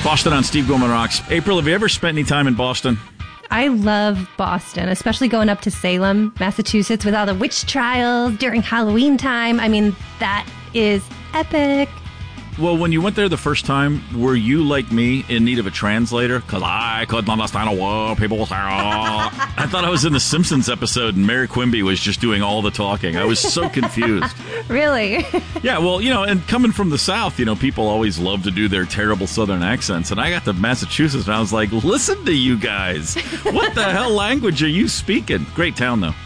Boston on Steve Gorman Rocks. April, have you ever spent any time in Boston? I love Boston, especially going up to Salem, Massachusetts with all the witch trials during Halloween time. I mean, that is epic. Well, when you went there the first time, were you like me in need of a translator? Because I couldn't understand a word people were saying. I thought I was in the Simpsons episode and Mary Quimby was just doing all the talking. I was so confused. Really? Yeah, well, and coming from the South, people always love to do their terrible Southern accents. And I got to Massachusetts and I was like, listen to you guys. What the hell language are you speaking? Great town, though.